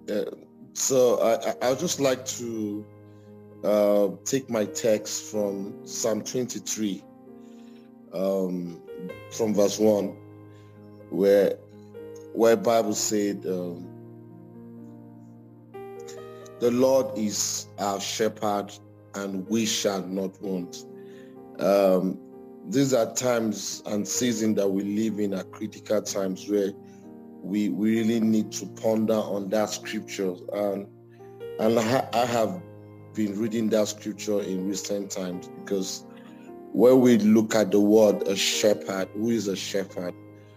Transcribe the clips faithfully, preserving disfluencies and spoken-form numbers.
Uh, so I, I I'd just like to uh, take my text from Psalm twenty-three, um, from verse one, where where Bible said, um, "The Lord is our shepherd, and we shall not want." Um, these are times and seasons that we live in, are critical times where we, we really need to ponder on that scripture. And and I, I have been reading that scripture in recent times, because when we look at the word a shepherd, who is a shepherd?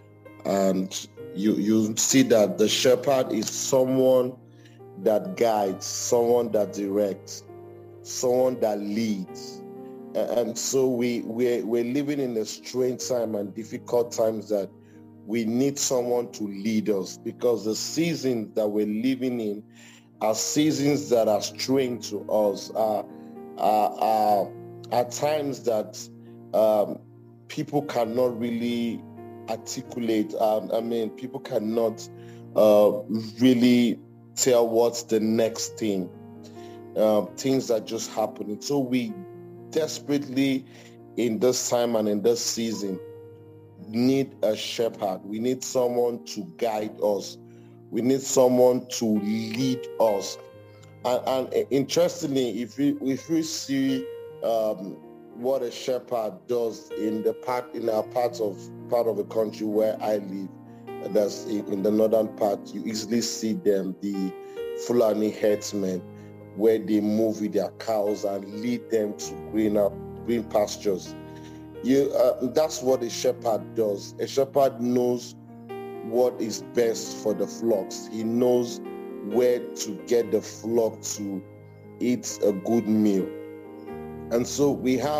And you you see that the shepherd is someone that guides, someone that directs, someone that leads. And so we we're, we're living in a strange time and difficult times that we need someone to lead us, because the seasons that we're living in are seasons that are strange to us, are are, are, are times that um, people cannot really articulate. Um, I mean, people cannot uh, really tell what's the next thing. Uh, things are just happening. So we desperately, in this time and in this season, need a shepherd. We need someone to guide us. We need someone to lead us. And, and interestingly, if we if we see um, what a shepherd does in the part in our part of part of the country where I live, that's in, in the northern part, you easily see them, the Fulani herdsmen, where they move with their cows and lead them to green up green pastures. You, uh, that's what a shepherd does. A shepherd knows what is best for the flocks. He knows where to get the flock to eat a good meal. And so we have,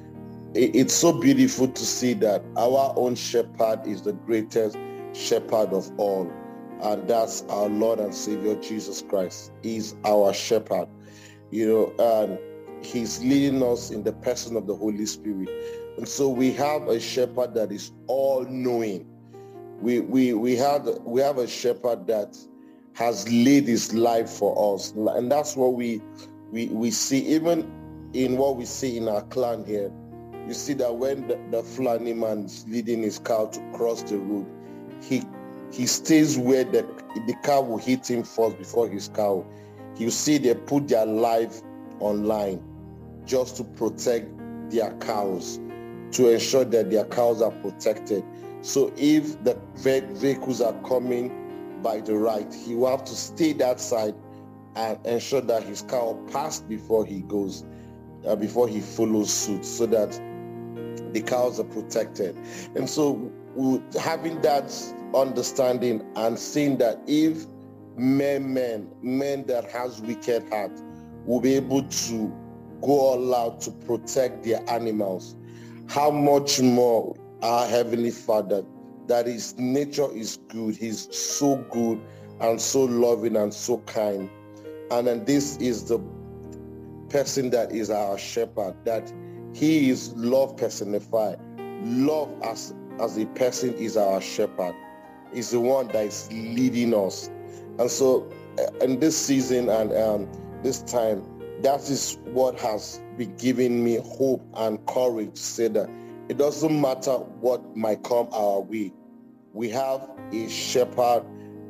it's so beautiful to see that our own shepherd is the greatest shepherd of all. And that's our Lord and Savior, Jesus Christ. He's our shepherd, you know, and he's leading us in the person of the Holy Spirit. And so we have a shepherd that is all-knowing. We we we have we have a shepherd that has laid his life for us, and that's what we we we see even in what we see in our clan here. You see that when the, the Fulani man is leading his cow to cross the road, he he stays where the the cow will hit him first before his cow. You see, they put their life online just to protect their cows, to ensure that their cows are protected. So if the vehicles are coming by the right, he will have to stay that side and ensure that his cow passed before he goes, uh, before he follows suit, so that the cows are protected. And so having that understanding and seeing that if men, men, men that has wicked heart will be able to go all out to protect their animals, how much more our Heavenly Father, that his nature is good, he's so good and so loving and so kind. And then this is the person that is our shepherd, that he is love personified. Love as, as a person is our shepherd. Is the one that is leading us. And so in this season and um, this time, that is what has been giving me hope and courage to say that it doesn't matter what might come our way. We have a shepherd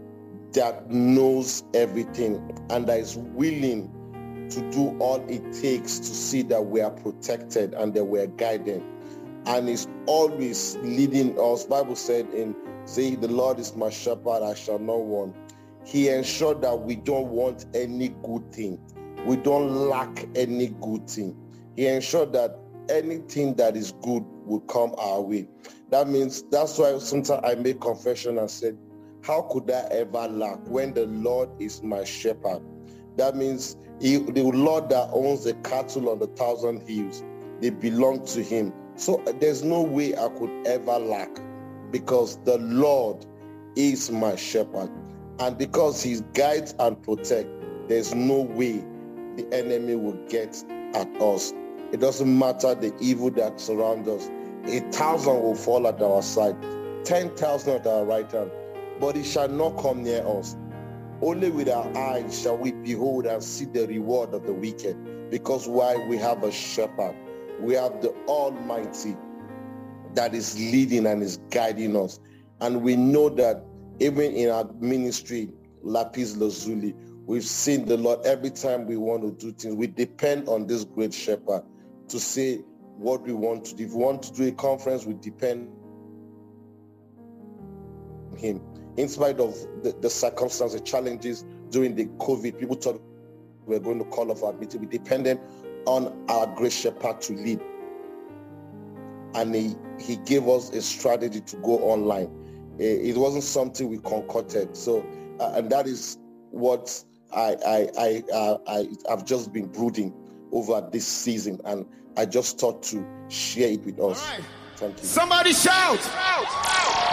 that knows everything and that is willing to do all it takes to see that we are protected and that we are guided. And is always leading us. Bible said in, say, the Lord is my shepherd, I shall not want. He ensured that we don't want any good thing. We don't lack any good thing. He ensured that anything that is good will come our way. That means, that's why sometimes I make confession and said, how could I ever lack when the Lord is my shepherd? That means he, the Lord that owns the cattle on the thousand hills, they belong to him. So there's no way I could ever lack, because the Lord is my shepherd. And because he guides and protects, there's no way the enemy will get at us. It doesn't matter the evil that surrounds us. A thousand will fall at our side, ten thousand at our right hand, but it shall not come near us. Only with our eyes shall we behold and see the reward of the wicked. Because why? We have a shepherd. We have the Almighty that is leading and is guiding us. And we know that even in our ministry, Lapis Lazuli, we've seen the Lord every time we want to do things. We depend on this great shepherd to say what we want to do. If we want to do a conference, we depend on him. In spite of the, the circumstances, the challenges during the COVID, people thought we were going to call off our meeting. We depended on our great shepherd to lead. And he, he gave us a strategy to go online. It wasn't something we concocted. So, uh, and that is what I, I, I, uh, I, I've just been brooding over this season. And I just thought to share it with us. Right. Thank you. Somebody shout! shout, shout.